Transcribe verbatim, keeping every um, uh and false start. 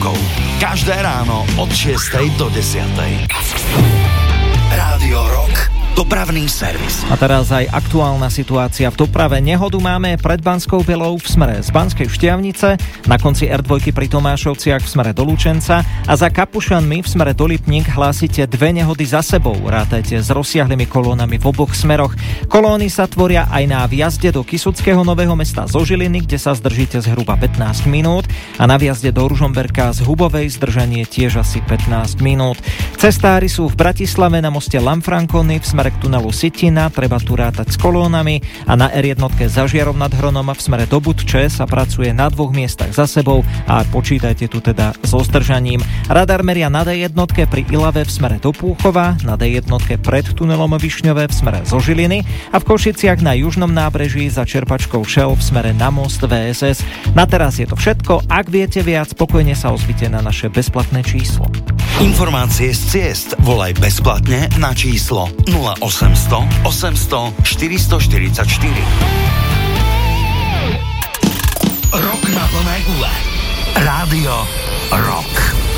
rokov. Každé ráno od šiestej do desiatej. Rádio Rock. Dopravný servis. A teraz aj aktuálna situácia v doprave. Nehodu máme pred Banskou Bielou v smere z Banskej Štiavnice, na konci er dva pri Tomášovciach v smere do Lučenca a za Kapušanmi v smere do Lipník hlásite dve nehody za sebou. Rátajte s rozsiahlymi kolónami v oboch smeroch. Kolóny sa tvoria aj na vjazde do Kysuckého Nového Mesta zo Žiliny, kde sa zdržíte zhruba pätnásť minút a na vjazde do Ružomberka z Hubovej zdržanie tiež asi pätnásť minút. Cestári sú v Bratislave na moste Lanfranconi v smere k tunelu Sitina, treba tu rátať s kolónami a na er jedna za Žiarom nad Hronom v smere do Budče sa pracuje na dvoch miestach za sebou a počítajte tu teda so zdržaním. Radar meria na dé jedna pri Ilave v smere do Púchova, na dé jedna pred tunelom Višňové v smere zo Žiliny a v Košiciach na južnom nábreží za čerpačkou Šel v smere na most vé es es. Na teraz je to všetko. Ak viete viac, spokojne sa ozvite na naše bezplatné číslo. Informácie z ciest volaj bezplatne na číslo nula osemsto osemsto štyristoštyridsaťštyri. Rock na plné gule. Rádio Rock.